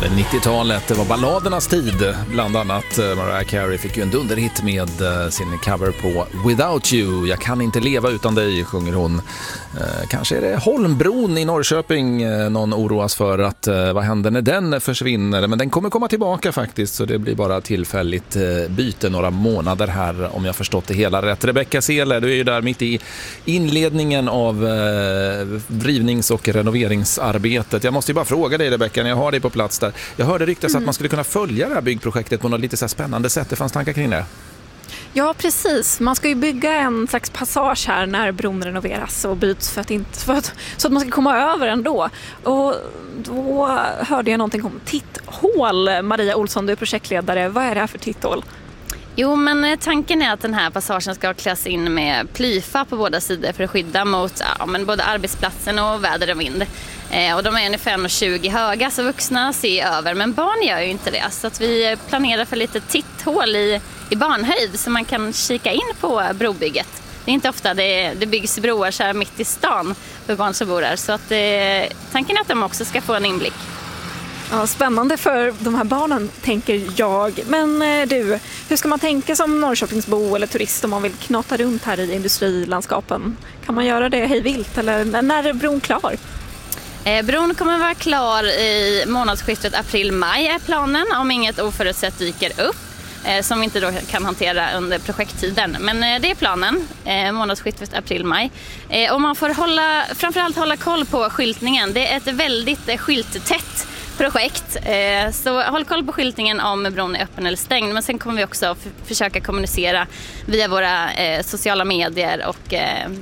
90-talet, det var balladernas tid. Bland annat Mariah Carey fick ju en dunderhit med sin cover på Without You. Jag kan inte leva utan dig, sjunger hon. Kanske är det Holmbron i Norrköping någon oroas för att vad händer när den försvinner. Men den kommer komma tillbaka faktiskt, så det blir bara tillfälligt byte några månader här, om jag förstått det hela rätt. Rebecca Seele, du är ju där mitt i inledningen av rivnings- och renoveringsarbetet. Jag måste ju bara fråga dig, Rebecca, när jag har dig på plats där. Jag hörde ryktas att man skulle kunna följa det här byggprojektet på något lite så här spännande sätt. Det fanns tankar kring det? Ja, precis. Man ska ju bygga en slags passage här när bron renoveras och byts så att man ska komma över ändå. Och då hörde jag någonting om titthål. Maria Olsson, du är projektledare. Vad är det här för titthål? Jo, men tanken är att den här passagen ska kläs in med plyfa på båda sidor för att skydda mot både arbetsplatsen och väder och vind. Och de är ungefär 1,20 höga, så vuxna ser över, men barn gör ju inte det. Så att vi planerar för lite titthål i barnhöjd så man kan kika in på brobygget. Det är inte ofta det byggs broar så här mitt i stan för barn som bor där. Så att tanken är att de också ska få en inblick. Ja, spännande för de här barnen, tänker jag. Men du, hur ska man tänka som Norrköpingsbo eller turist om man vill knata runt här i industrilandskapen? Kan man göra det hej vilt, eller när är bron klar? Bron kommer vara klar i månadsskiftet april-maj är planen, om inget oförutsett dyker upp som vi inte då kan hantera under projekttiden. Men det är planen, månadsskiftet april-maj. Och man får framförallt hålla koll på skyltningen. Det är ett väldigt skylttätt projekt, så håll koll på skyltningen om bron är öppen eller stängd. Men sen kommer vi också försöka kommunicera via våra sociala medier och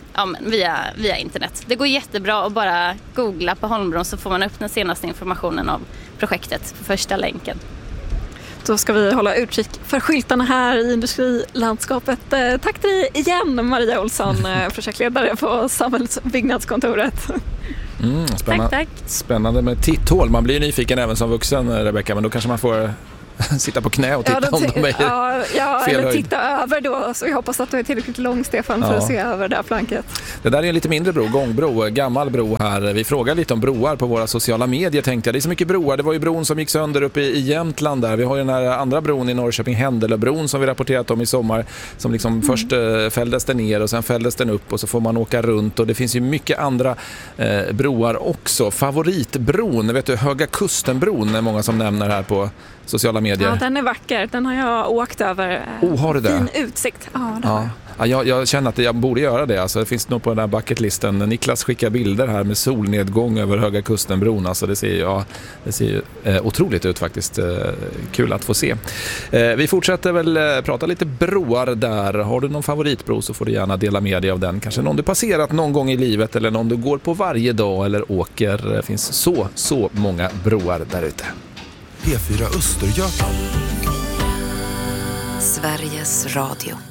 via internet. Det går jättebra att bara googla på Holmbron, så får man upp den senaste informationen av projektet för första länken. Då ska vi hålla utkik för skyltarna här i industrilandskapet. Tack till dig igen, Maria Olsson, projektledare på Samhällsbyggnadskontoret. Tack. Spännande med titthål. Man blir nyfiken även som vuxen, Rebecca, men då kanske man får sitta på knä och titta om de är fel eller höjd. titta över då, så jag hoppas att du är tillräckligt lång, Stefan, för att se över det här planket. Det där är en lite mindre bro, gångbro, gammal bro här. Vi frågar lite om broar på våra sociala medier, tänkte jag. Det är så mycket broar. Det var ju bron som gick sönder uppe i Jämtland där. Vi har ju den här andra bron i Norrköping, Händelöbron, som vi rapporterat om i sommar, som liksom först fälldes den ner och sen fälldes den upp och så får man åka runt, och det finns ju mycket andra broar också. Favoritbron, vet du, Höga Kustenbron är många som nämner här på sociala medier. Ja, den är vacker. Den har jag åkt över. Har du det? Fin utsikt. Ja, jag känner att jag borde göra det. Alltså, det finns nog på den här bucketlisten. Niklas skickar bilder här med solnedgång över Höga Kustenbron. Alltså, det ser ju otroligt ut faktiskt. Kul att få se. Vi fortsätter väl prata lite broar där. Har du någon favoritbro så får du gärna dela med dig av den. Kanske någon du passerat någon gång i livet, eller någon du går på varje dag eller åker. Det finns så många broar där ute. P4 Östergötland. Sveriges Radio.